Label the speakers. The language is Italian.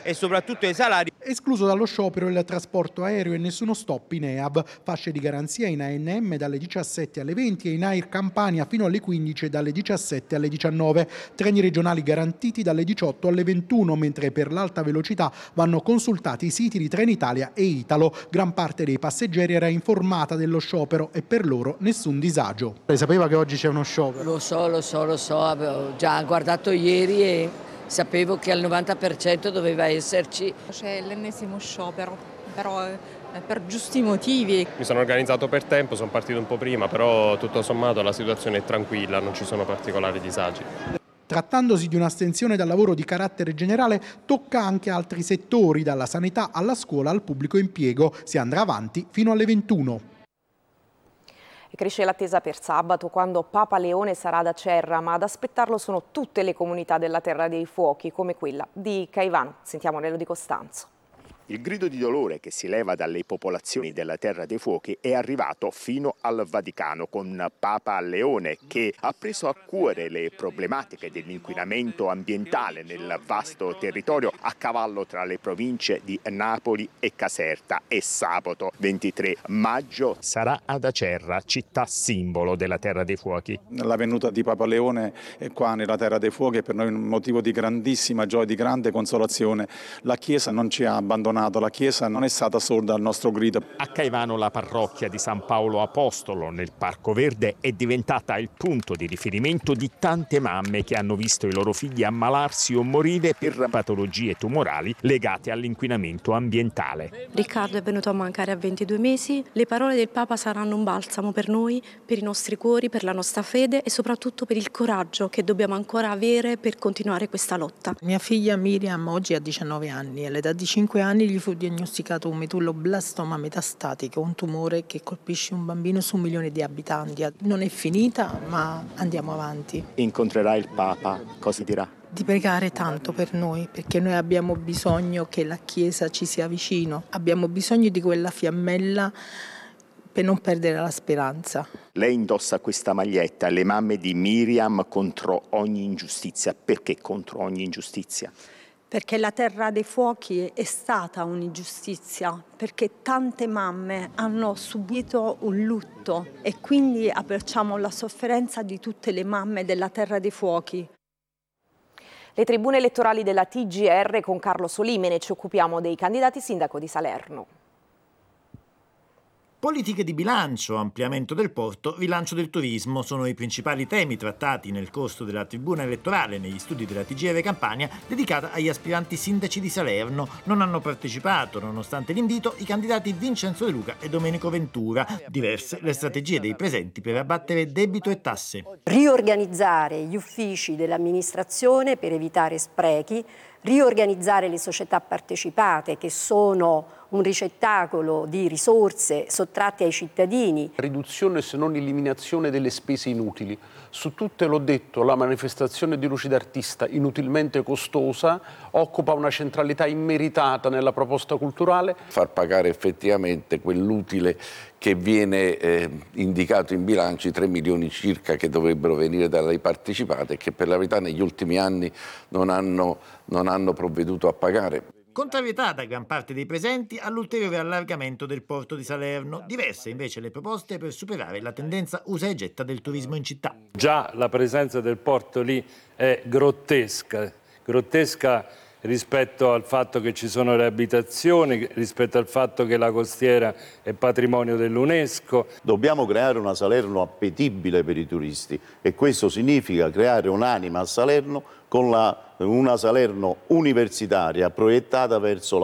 Speaker 1: e soprattutto i salari.
Speaker 2: Escluso dallo sciopero il trasporto aereo e nessuno stop in EAB. Fasce di garanzia in ANM dalle 17 alle 20 e in Air Campania fino alle 15 e dalle 17 alle 19. Treni regionali garantiti dalle 18 alle 21, mentre per l'alta velocità vanno consultati i siti di Trenitalia e Italo. Gran parte dei passeggeri era informata dello sciopero e per loro nessun disagio. Lei sapeva che oggi c'è uno sciopero?
Speaker 3: Lo so, avevo già guardato ieri e sapevo che al 90% doveva esserci.
Speaker 4: C'è l'ennesimo sciopero, però per giusti motivi.
Speaker 5: Mi sono organizzato per tempo, sono partito un po' prima, però tutto sommato la situazione è tranquilla, non ci sono particolari disagi.
Speaker 2: Trattandosi di un'astensione dal lavoro di carattere generale, tocca anche altri settori, dalla sanità alla scuola al pubblico impiego. Si andrà avanti fino alle 21.
Speaker 6: E cresce l'attesa per sabato, quando Papa Leone sarà ad Acerra, ma ad aspettarlo sono tutte le comunità della Terra dei Fuochi, come quella di Caivano. Sentiamo Nello Di Costanzo.
Speaker 7: Il grido di dolore che si leva dalle popolazioni della Terra dei Fuochi è arrivato fino al Vaticano con Papa Leone, che ha preso a cuore le problematiche dell'inquinamento ambientale nel vasto territorio a cavallo tra le province di Napoli e Caserta, e sabato 23 maggio sarà ad Acerra, città simbolo della Terra dei Fuochi.
Speaker 8: La venuta di Papa Leone qua nella Terra dei Fuochi è per noi un motivo di grandissima gioia, di grande consolazione. La Chiesa non ci ha abbandonato. La Chiesa non è stata sorda al nostro grido.
Speaker 7: A Caivano la parrocchia di San Paolo Apostolo nel Parco Verde è diventata il punto di riferimento di tante mamme che hanno visto i loro figli ammalarsi o morire per patologie tumorali legate all'inquinamento ambientale.
Speaker 9: Riccardo è venuto a mancare a 22 mesi. Le parole del Papa saranno un balsamo per noi, per i nostri cuori, per la nostra fede e soprattutto per il coraggio che dobbiamo ancora avere per continuare questa lotta.
Speaker 10: Mia figlia Miriam oggi ha 19 anni e all'età di 5 anni gli fu diagnosticato un metulloblastoma metastatico, un tumore che colpisce un bambino su 1 milione di abitanti. Non è finita, ma andiamo avanti.
Speaker 7: Incontrerà il Papa, cosa dirà?
Speaker 10: Di pregare tanto per noi, perché noi abbiamo bisogno che la Chiesa ci sia vicino, abbiamo bisogno di quella fiammella per non perdere la speranza.
Speaker 7: Lei indossa questa maglietta, le mamme di Miriam contro ogni ingiustizia. Perché contro ogni ingiustizia?
Speaker 11: Perché la Terra dei Fuochi è stata un'ingiustizia, perché tante mamme hanno subito un lutto e quindi abbracciamo la sofferenza di tutte le mamme della Terra dei Fuochi.
Speaker 6: Le tribune elettorali della TGR con Carlo Solimene, ci occupiamo dei candidati sindaco di Salerno.
Speaker 12: Politiche di bilancio, ampliamento del porto, rilancio del turismo sono i principali temi trattati nel corso della tribuna elettorale negli studi della TGR Campania dedicata agli aspiranti sindaci di Salerno. Non hanno partecipato, nonostante l'invito, i candidati Vincenzo De Luca e Domenico Ventura. Diverse le strategie dei presenti per abbattere debito e tasse.
Speaker 13: Riorganizzare gli uffici dell'amministrazione per evitare sprechi, riorganizzare le società partecipate che sono un ricettacolo di risorse sottratte ai cittadini.
Speaker 14: Riduzione se non eliminazione delle spese inutili. Su tutte l'ho detto, la manifestazione di luci d'artista inutilmente costosa occupa una centralità immeritata nella proposta culturale.
Speaker 15: Far pagare effettivamente quell'utile che viene indicato in bilancio, i 3 milioni circa che dovrebbero venire dalle partecipate e che per la verità negli ultimi anni non hanno provveduto a pagare.
Speaker 12: Contrarietà da gran parte dei presenti all'ulteriore allargamento del porto di Salerno. Diverse invece le proposte per superare la tendenza usa e getta del turismo in città.
Speaker 16: Già la presenza del porto lì è grottesca rispetto al fatto che ci sono le abitazioni, rispetto al fatto che la costiera è patrimonio dell'UNESCO.
Speaker 17: Dobbiamo creare una Salerno appetibile per i turisti e questo significa creare un'anima a Salerno con una Salerno universitaria proiettata verso